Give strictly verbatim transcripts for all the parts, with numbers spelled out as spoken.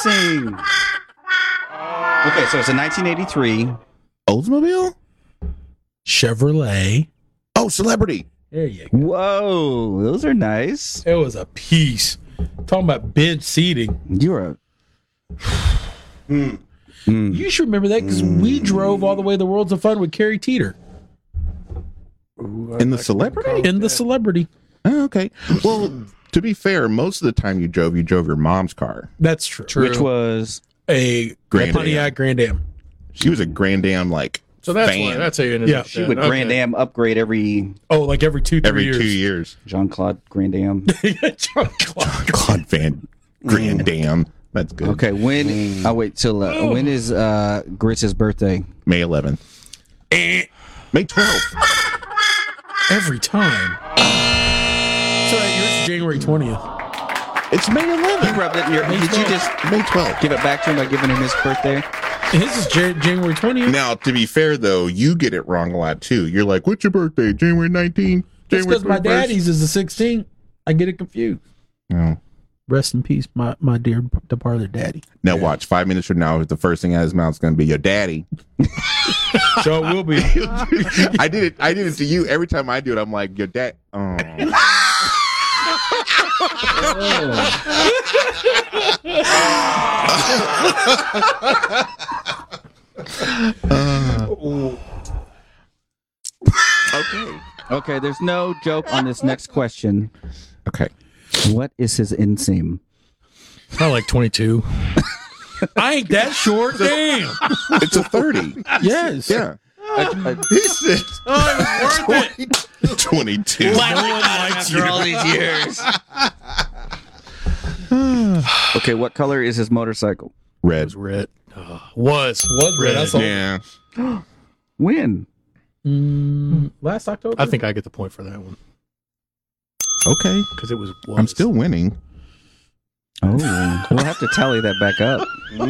Sing. Okay, so it's a nineteen eighty-three Oldsmobile? Chevrolet. Oh, Celebrity. There you go. Whoa, those are nice. It was a piece. Talking about bench seating. You're a. Hmm. Mm. You should remember that because we drove all the way to the Worlds of Fun with Carrie Teeter In the Celebrity? in the Celebrity. Oh, okay. Well, to be fair, most of the time you drove, you drove your mom's car. That's true. Which was A Grand Pontiac Grand Am. She was a Grand Am, like, So that's fan. why that's how you ended Yeah. up. she would Grand Am upgrade every Oh, like every two, three every years. two years. Jean-Claude Grand Am. Jean-Claude. Claude Van Grand Am. That's good. Okay, when? Oh wait, till uh, when is uh, Grits' birthday? May eleventh. May twelfth. Every time. So yours is January twentieth. It's May You eleventh. rubbed it in your. Did you just May twelfth. give it back to him by giving him his birthday? His is Jan- January twentieth. Now, to be fair, though, you get it wrong a lot, too. You're like, what's your birthday? January nineteenth? That's January because my twenty-first? daddy's is the sixteenth. I get it confused. No. Rest in peace, my, my dear departed daddy. Now, watch. Five minutes from now, the first thing out of his mouth is going to be your daddy. So it will be. I did it. I did it to you. Every time I do it, I'm like, your dad. Oh. Uh, okay. Okay, there's no joke on this next question. Okay. What is his inseam? Probably like twenty-two. I ain't that short. Damn. It's a thirty. Yes. Yeah. Uh, He said Oh, it was worth it. twenty-two. after all these years. Okay, what color is his motorcycle? Red. Was red. Oh, was Was red. I saw Yeah. When? Mm, last October. I think I get the point for that one Okay. because it was. was. I'm still winning. Oh, we'll have to tally that back up.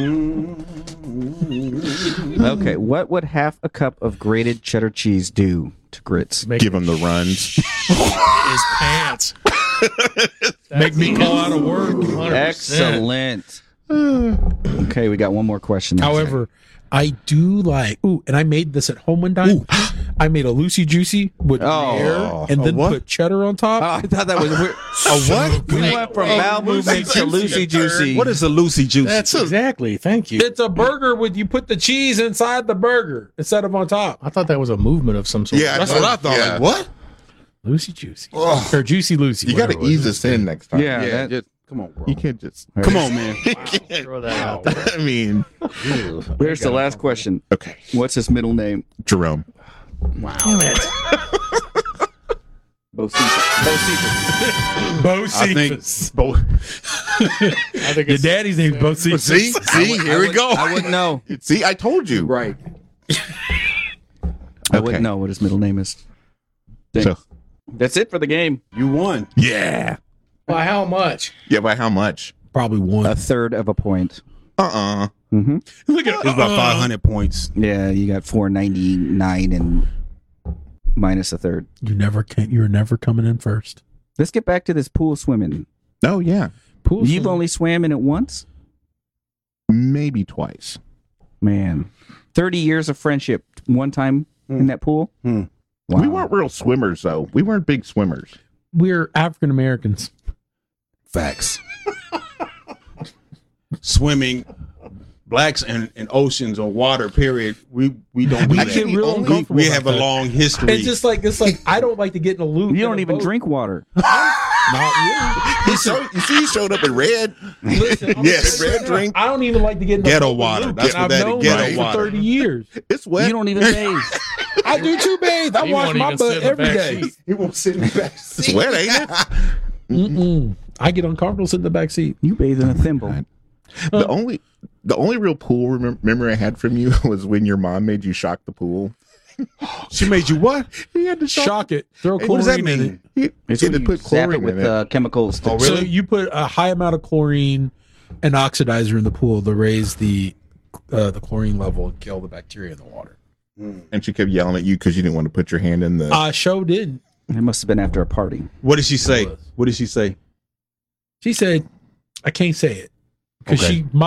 Okay, what would half a cup of grated cheddar cheese do to grits? Make Give him the runs. his pants. Make me call out of work. one hundred percent. Excellent. Okay, we got one more question. However, I do like. Ooh, and I made this at home one time. I made a Lucy Juicy with Oh. air and A then what? put cheddar on top. Oh, I thought that was weird. A what? We went from bowel movement to Lucy Juicy. What is a Lucy Juicy? That's exactly. Thank you. It's a burger with you put the cheese inside the burger instead of on top. I thought that was a movement of some sort. Yeah, That's what I thought. Yeah. Like, what? Lucy Juicy or Juicy Lucy. You got to whatever it ease was. this in next time. Yeah, Yeah, that- just, come on, bro. You can't just. Come on, man. Throw that out. I mean, Here's the last question. okay. What's his middle name? Jerome. Damn it. Bo Cephas. Bo I think Cephas. both. I think Your it's daddy's name is Bo Cephas. See, see, here we go. I wouldn't know. See, I told you. Right. I Okay. wouldn't know what his middle name is. So, That's it for the game. You won. yeah. by how much? Yeah, by how much? Probably one. A third of a point. Uh-uh. Mm-hmm. Look at It's about five hundred points. Yeah, you got four ninety-nine and minus a third. You never can. You're never coming in first. Let's get back to this pool swimming. Oh, yeah. Pool You've swim- only swam in it once? Maybe twice. Man. thirty years of friendship. One time in that pool? Hmm. Wow. We weren't real swimmers, though. We weren't big swimmers. We're African Americans. Facts. Swimming, blacks and, and oceans or water. Period. We we don't. Do We that. get real we, uncomfortable we about have a that. long history. It's just like it's like I don't like to get in a loop. You in don't a even boat. drink water. Not He showed, you see, he showed up in red. really. Listen, I'm Yes, gonna tell you red now, drink. I don't even like to get in a Ghetto boat with water. Luke, That's and what I've that is, known ghetto Luke for water. thirty years. It's wet. You don't even bathe. I do too bathe. I He wash won't my even sit butt in the every back day. seat. He won't sit in the back It's seat. wet, ain't it? Mm-mm. I get uncomfortable sitting in the back seat. You bathe in a thimble. The only the only real pool remem- memory I had from you was when your mom made you shock the pool. She made you what? He had to shock. Shock it. Throw Hey, what does that chlorine in it. mean? He, It's he when had to you put zap chlorine it with in it. uh, chemicals. To Oh, So really? you put a high amount of chlorine and oxidizer in the pool to raise the uh, the chlorine level and kill the bacteria in the water. And she kept yelling at you because you didn't want to put your hand in the. I show didn't. It must have been after a party. What did she say? What did she say? She said, "I can't say it because Okay. she."